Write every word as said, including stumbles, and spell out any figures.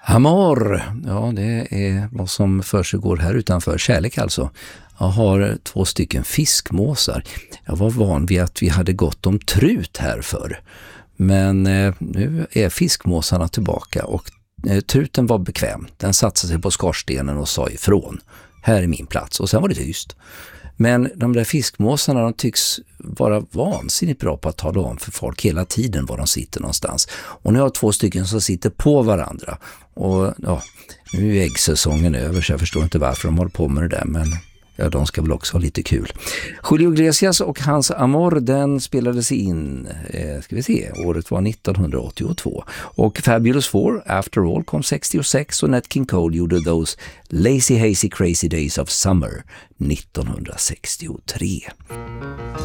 Amor, ja det är vad som försiggår här utanför. Kärlek alltså. Jag har två stycken fiskmåsar. Jag var van vid att vi hade gått om trut här förr. Men eh, nu är fiskmåsarna tillbaka och eh, truten var bekväm. Den satte sig på skorstenen och sa ifrån. Här är min plats. Och sen var det tyst. Men de där fiskmåsarna, de tycks vara vansinnigt bra på att tala om för folk hela tiden var de sitter någonstans. Och nu har jag två stycken som sitter på varandra. Och ja, nu är äggsäsongen över så jag förstår inte varför de håller på med det där, men ja, de ska väl också ha lite kul. Julio Iglesias och hans Amor, den spelades in, eh, ska vi se, året var nittonhundraåttiotvå. Och Fabulous Four, After All, kom sextiosex och Nat King Cole gjorde Those Lazy Hazy Crazy Days of Summer nittonhundrasextiotre.